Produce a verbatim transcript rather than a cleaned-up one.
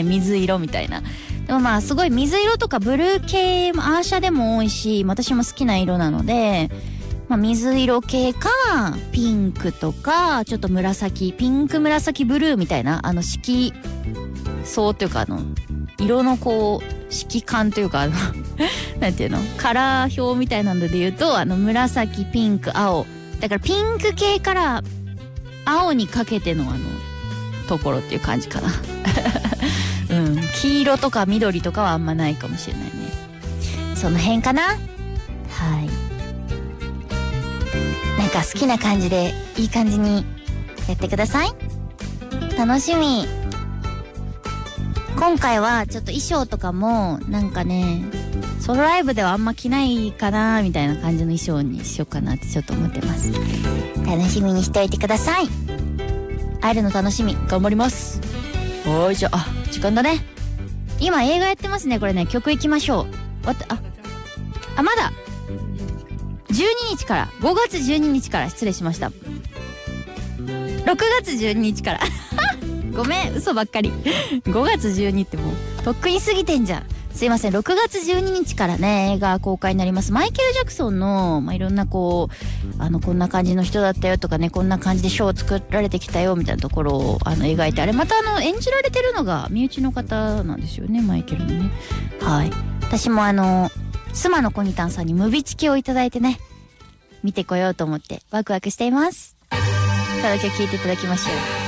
ね、水色みたいな。でもまあすごい水色とかブルー系もアーシャでも多いし、私も好きな色なので、まあ、水色系かピンクとかちょっと紫、ピンク紫ブルーみたいな、あの色相というか、あの色のこう色感というか、あのなんていうの、カラー表みたいなので言うと、あの紫、ピンク、青だから、ピンク系から青にかけてのあのところっていう感じかなうん、黄色とか緑とかはあんまないかもしれないね。その辺かな。はい、なんか好きな感じでいい感じにやってください。楽しみ。今回はちょっと衣装とかもなんかね、ソロライブではあんま着ないかなみたいな感じの衣装にしようかなってちょっと思ってます。楽しみにしておいてください。会えるの楽しみ。頑張ります。おいしょ。あ、時間だね。今映画やってますね。これね、曲いきましょう。わたああまだじゅうににちから、ごがつじゅうににちから、失礼しました。ろくがつじゅうににちからごめん、嘘ばっかりごがつじゅうにってもうとっくに過ぎてんじゃん。すいません。ろくがつじゅうににちからね、映画公開になります。マイケル・ジャクソンの、まあ、いろんなこう、あの、こんな感じの人だったよとかね、こんな感じでショーを作られてきたよみたいなところをあの描いて、あれまたあの、演じられてるのが身内の方なんですよね、マイケルのね。はい。私もあの、妻のコニタンさんにムビチケをいただいてね、見てこようと思ってワクワクしています。さあ、今日聞いていただきましょう。